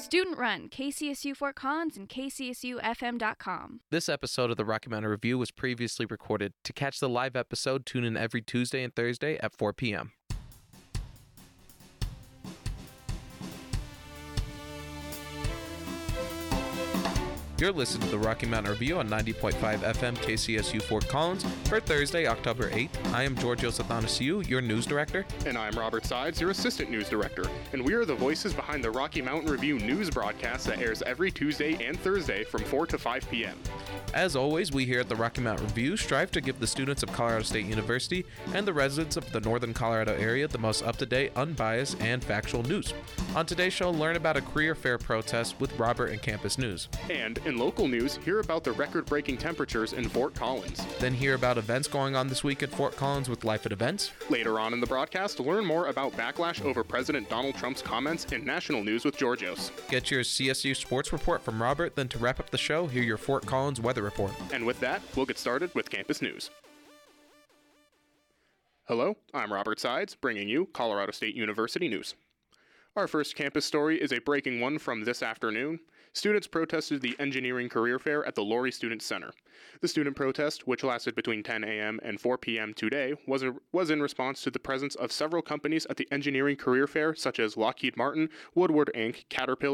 Student run, KCSU Fort Collins and KCSUFM.com. This episode of the Rocky Mountain Review was previously recorded. To catch the live episode, tune in every Tuesday and Thursday at 4 p.m. You're listening to the Rocky Mountain Review on 90.5 FM KCSU Fort Collins for Thursday, October 8th. I am Georgios Athanasiou, your news director. And I'm Robert Sides, your assistant news director. And we are the voices behind the Rocky Mountain Review news broadcast that airs every Tuesday and Thursday from 4 to 5 p.m. As always, we here at the Rocky Mountain Review strive to give the students of Colorado State University and the residents of the Northern Colorado area the most up-to-date, unbiased, and factual news. On today's show, learn about a career fair protest with Robert and Campus News. And in local news, hear about the record-breaking temperatures in Fort Collins. Then hear about events going on this week at Fort Collins with Life at Events. Later on in the broadcast, learn more about backlash over President Donald Trump's comments in national news with Georgios. Get your CSU sports report from Robert, then to wrap up the show, hear your Fort Collins weather report. And with that, we'll get started with Campus News. Hello, I'm Robert Sides, bringing you Colorado State University news. Our first campus story is a breaking one from this afternoon. Students protested the Engineering Career Fair at the Laurie Student Center. The student protest, which lasted between 10 a.m. and 4 p.m. today, was in response to the presence of several companies at the Engineering Career Fair, such as Lockheed Martin, Woodward Inc., Caterpillar,